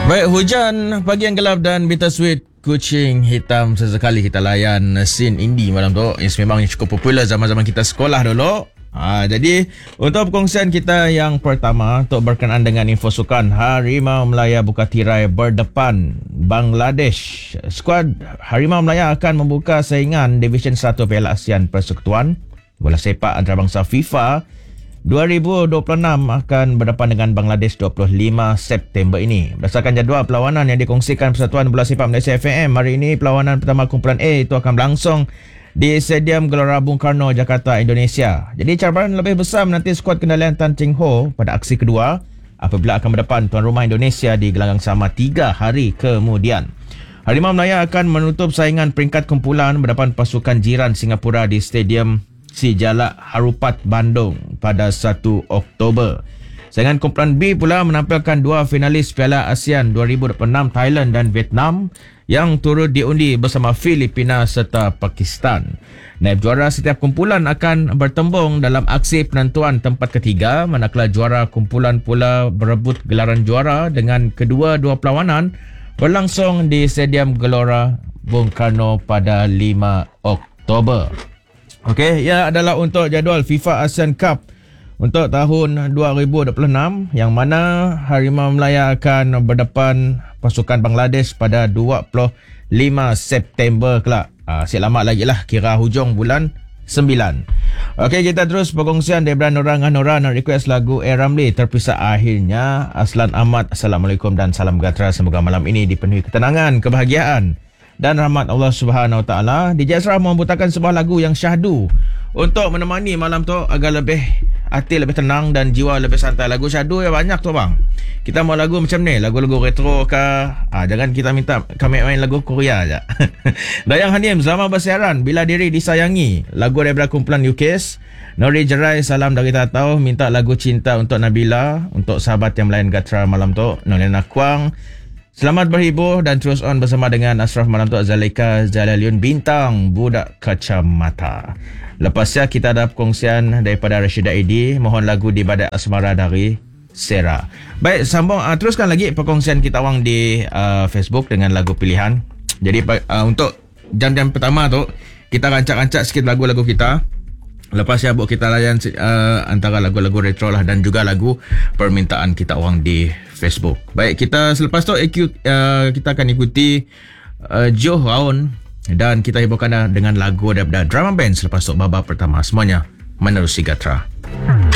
Baik, hujan pagi yang gelap dan bittersweet kucing hitam sesekali kita layan scene indie malam tu. Ini memang cukup popular zaman-zaman kita sekolah dulu. Jadi untuk perkongsian kita yang pertama untuk berkenaan dengan info sukan Harimau Melaya buka tirai berdepan Bangladesh. Skuad Harimau Melaya akan membuka saingan Division 1 Piala ASEAN Persekutuan Bola Sepak Antarabangsa FIFA 2026 akan berdepan dengan Bangladesh 25 September ini. Berdasarkan jadual perlawanan yang dikongsikan Persatuan Bola Sepak Malaysia FAM, hari ini perlawanan pertama kumpulan A itu akan berlangsung di Stadium Gelora Bung Karno, Jakarta, Indonesia. Jadi cabaran lebih besar menanti skuad kendalian Tan Cheng Ho pada aksi kedua apabila akan berdepan tuan rumah Indonesia di gelanggang sama 3 hari kemudian. Harimau Melaya akan menutup saingan peringkat kumpulan berdepan pasukan jiran Singapura di Stadium Sijalak Harupat, Bandung pada 1 Oktober. Saingan kumpulan B pula menampilkan dua finalis Piala ASEAN 2026 Thailand dan Vietnam yang turut diundi bersama Filipina serta Pakistan. Naib juara setiap kumpulan akan bertembung dalam aksi penentuan tempat ketiga, manakala juara kumpulan pula berebut gelaran juara dengan kedua-dua perlawanan berlangsung di Stadium Gelora Bung Karno pada 5 Oktober. Okey, ia adalah untuk jadual FIFA ASEAN Cup untuk tahun 2026 yang mana Harimau Melaya akan berdepan pasukan Bangladesh pada 25 September kelak. Siap lama lagi lah, kira hujung bulan 9. Okey, kita terus perkongsian daripada Nora nak request lagu A. Ramli terpisah akhirnya. Aslan Ahmad, Assalamualaikum dan salam sejahtera. Semoga malam ini dipenuhi ketenangan, kebahagiaan dan rahmat Allah Subhanahu Wa Taala. DJ Asraf membutakan sebuah lagu yang syahdu untuk menemani malam tu agar lebih hati lebih tenang dan jiwa lebih santai. Lagu syahdu yang banyak tu bang. Kita mau lagu macam ni, lagu-lagu retro ke? Jangan kita minta kami main lagu Korea aja. Dayang Hanim, selamat bersiaran. Bila diri disayangi, lagu daripada kumpulan UKIS. Nori Jerai, salam dari Tatau, minta lagu cinta untuk Nabila, untuk sahabat yang lain Gatra malam tu. Nolena Kwang, selamat berhibur dan terus on bersama dengan Ashraf malam tu. Zalika Jalaliun Bintang, budak kacamata. Lepasnya kita ada perkongsian daripada Rashidah Edi, mohon lagu di Badai Asmara dari Sera. Baik, sambung teruskan lagi perkongsian kita awang di Facebook dengan lagu pilihan. Jadi untuk jam-jam pertama tu kita rancak-rancak sikit lagu-lagu kita. Lepas ya kita layan antara lagu-lagu retro lah dan juga lagu permintaan kita orang di Facebook. Baik, kita selepas tu kita akan ikuti Joe Raun dan kita hiburkan dengan lagu daripada Drama Band selepas tu babak pertama. Semuanya menerusi Gatra.